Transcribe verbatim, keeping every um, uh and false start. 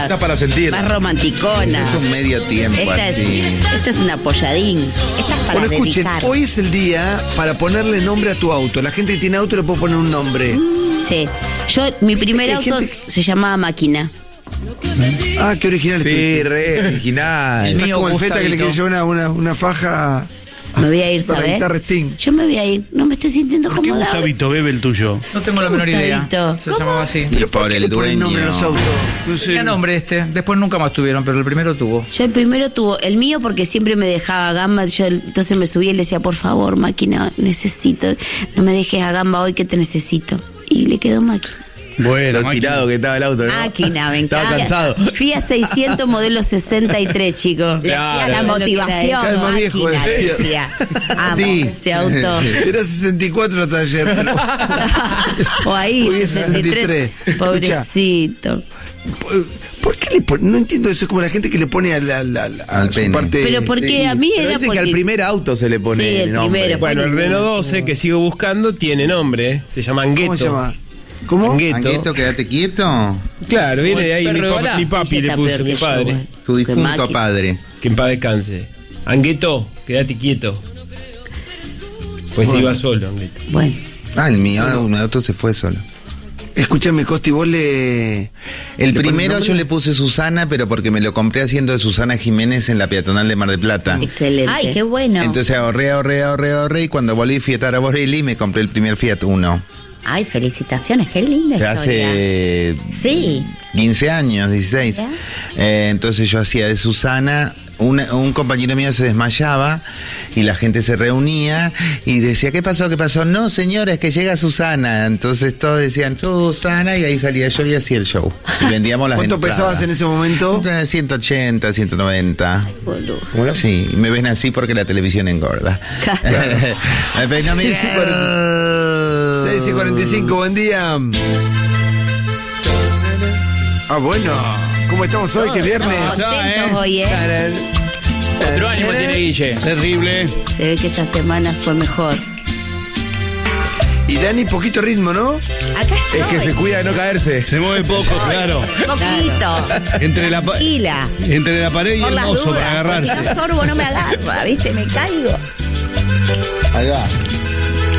Está para sentir. Más romanticona. Es un medio tiempo Esta así. es, esta es una polladín. Esta es para Bueno, escuchen, dedicar. hoy es el día para ponerle nombre a tu auto. La gente que tiene auto le puede poner un nombre. Sí. Yo, mi primer que hay auto gente se llamaba Máquina. Ah, qué original. Sí, estuviste. re original. Estás mío, como el Feta que le quiere Gustavito. llevar una, una, una faja Me voy a ir, para ¿sabes? evitar Sting. Yo me voy a ir. No me estoy sintiendo ¿Por qué cómoda. Gustavito bebe el tuyo? No tengo la menor idea. Gustavito. Se ¿Cómo? llamaba así. Y por ¿Qué el le ponen dueño. nombre a los autos? No sé. Tenía nombre este. Después nunca más tuvieron, pero el primero tuvo. Yo el primero tuvo el mío porque siempre me dejaba gamba. Yo entonces me subía y le decía, por favor, Máquina, necesito. No me dejes a gamba hoy que te necesito. Y le quedó Máquina. Bueno, Máquina. tirado que estaba el auto, ¿no? Máquina, me Estaba encanta. cansado. Fiat seiscientos modelo sesenta y tres, chicos. Le Claro. hacía la motivación. Era el más viejo, Máquina, eh. decía. Amo Sí. ese auto. Era sesenta y cuatro hasta ayer. O ahí, Hoy es sesenta y tres. sesenta y tres. Pobrecito. ¿Por qué le ponen? No entiendo eso. Es como la gente que le pone al, al, al, a Al su pene. parte. Pero porque a mí Pero era dicen porque... que al primer auto se le pone Sí, el nombre. primero. Bueno, el Renault doce que sigo buscando tiene nombre, ¿eh? Se llama Angueto. ¿Cómo se llama? ¿Cómo? Angueto. Angueto, quédate quieto. Claro, viene de ahí. Perro Mi, de papá- bala. mi papi Ese le está puso, peor mi que yo, padre. güey. Tu Qué difunto máquina. padre. Que en paz descanse. Angueto, quédate quieto. Pues se iba solo, Angueto. Bueno, Ah, el mío, un auto se fue solo. Escúchame, Costi, vos le. El ¿le pones primero nombre? yo le puse Susana, pero porque me lo compré haciendo de Susana Jiménez en la peatonal de Mar del Plata. excelente. Ay, qué bueno. Entonces ahorré, ahorré, ahorré, ahorré y cuando volví a Fiat Borelli me compré el primer Fiat Uno. Ay, felicitaciones, qué linda historia. Hace Sí. quince años, dieciséis. Mira. Eh, entonces yo hacía de Susana. Una- un compañero mío se desmayaba y la gente se reunía y decía, ¿qué pasó? ¿Qué pasó? No, señora, es que llega Susana. Entonces todos decían, Susana, y ahí salía yo y hacía el show. Y vendíamos las ¿Cuánto entradas. pesabas en ese momento? Eh, ciento ochenta, ciento noventa. Boludo. Sí, y me ven así porque la televisión engorda. Me peinó, mira. seis y cuarenta y cinco, buen día. Ah, bueno. ¿Cómo estamos hoy? Que es viernes. Contentos hoy, ¿eh? Otro ánimo tiene Guille. Terrible. Se ve que esta semana fue mejor. Y Dani, poquito ritmo, ¿no? Acá estoy. Es que se cuida de no caerse. Se mueve poco, claro. Poquito. Entre la, pa- Tranquila. entre la pared y Por el las mozo dudas. para porque agarrarse. Si no sorbo, no me agarra, ¿viste? Me caigo. Ahí va.